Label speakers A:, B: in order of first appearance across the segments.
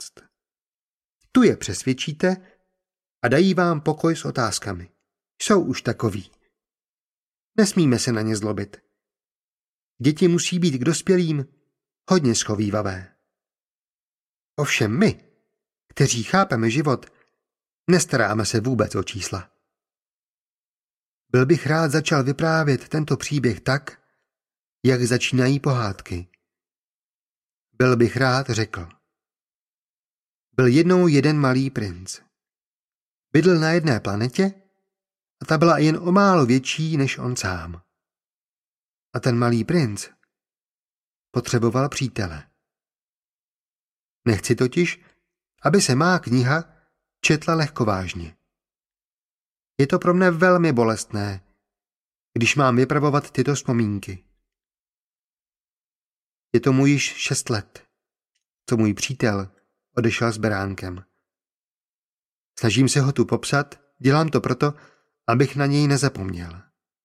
A: 18. Tu je přesvědčíte a dají vám pokoj s otázkami. Jsou už takoví. Nesmíme se na ně zlobit. Děti musí být k dospělým hodně schovývavé. Ovšem my, kteří chápeme život, nestaráme se vůbec o čísla. Byl bych rád začal vyprávět tento příběh tak, jak začínají pohádky. Byl bych rád řekl. Byl jednou jeden malý princ. Bydl na jedné planetě a ta byla jen o málo větší než on sám. A ten malý princ potřeboval přítele. Nechci totiž, aby se má kniha četla lehkovážně. Je to pro mne velmi bolestné, když mám vypravovat tyto vzpomínky. Je tomu již 6 let, co můj přítel odešel s beránkem. Snažím se ho tu popsat, dělám to proto, abych na něj nezapomněl.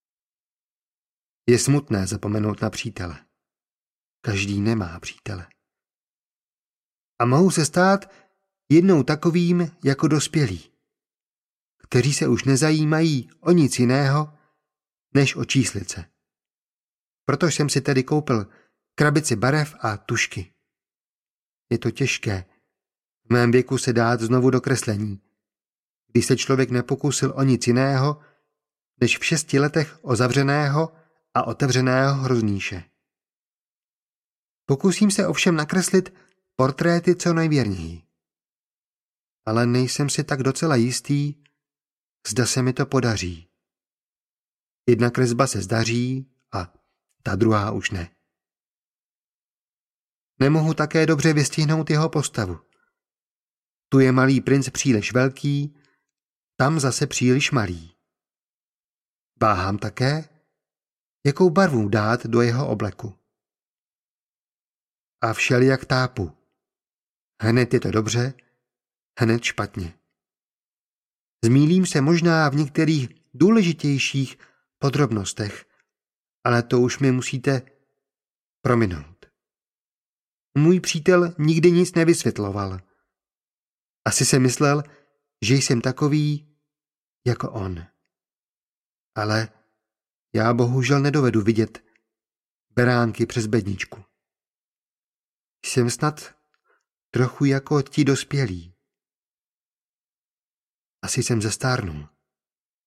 A: Je smutné zapomenout na přítele. Každý nemá přítele. A mohou se stát jednou takovým jako dospělí, kteří se už nezajímají o nic jiného, než o číslice. Proto jsem si tedy koupil krabici barev a tušky. Je to těžké v mém věku se dát znovu do kreslení, když se člověk nepokusil o nic jiného, než v 6 letech o zavřeného a otevřeného hroznýše. Pokusím se ovšem nakreslit portréty co nejvěrněji. Ale nejsem si tak docela jistý, zda se mi to podaří. Jedna kresba se zdaří a ta druhá už ne. Nemohu také dobře vystihnout jeho postavu. Tu je malý princ příliš velký, tam zase příliš malý. Váhám také, jakou barvu dát do jeho obleku. A všelijak tápu. Hned je to dobře, hned špatně. Zmýlím se možná v některých důležitějších podrobnostech, ale to už mi musíte prominout. Můj přítel nikdy nic nevysvětloval. Asi se myslel, že jsem takový jako on. Ale já bohužel nedovedu vidět beránky přes bedničku. Jsem snad trochu jako ti dospělí. Asi jsem zestárnul.